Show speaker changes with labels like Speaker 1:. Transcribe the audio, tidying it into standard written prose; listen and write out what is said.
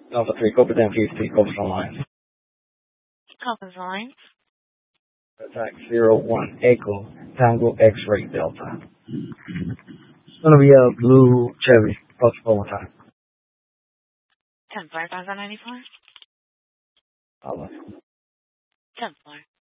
Speaker 1: Alpha 3, Cobra Dan 50, Cobra Alliance.
Speaker 2: Cobra Alliance.
Speaker 1: Attack 01, Echo, Tango X-Ray Delta. It's gonna be a blue Chevy, possible time.
Speaker 2: 10-4, 10-4.
Speaker 1: 好了。
Speaker 2: 10-4.